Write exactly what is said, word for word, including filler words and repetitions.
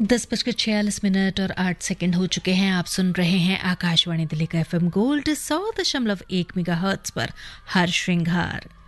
दस बजकर छियालीस मिनट और आठ सेकंड हो चुके हैं। आप सुन रहे हैं आकाशवाणी दिल्ली का एफएम गोल्ड सौ दशमलव एक मेगा हर्ट्ज पर हर श्रृंगार।